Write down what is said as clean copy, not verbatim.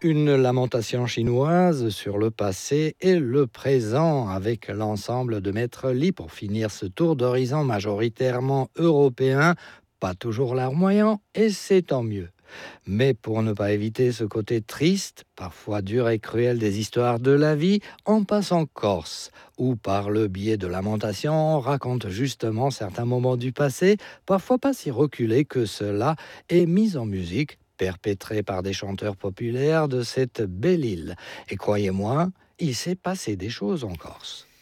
Une lamentation chinoise sur le passé et le présent avec l'ensemble de Maître Li pour finir ce tour d'horizon majoritairement européen, pas toujours larmoyant et c'est tant mieux. Mais pour ne pas éviter ce côté triste, parfois dur et cruel des histoires de la vie, on passe en Corse, où par le biais de lamentations, on raconte justement certains moments du passé, parfois pas si reculés que cela, et mis en musique, perpétrés par des chanteurs populaires de cette belle île. Et croyez-moi, il s'est passé des choses en Corse.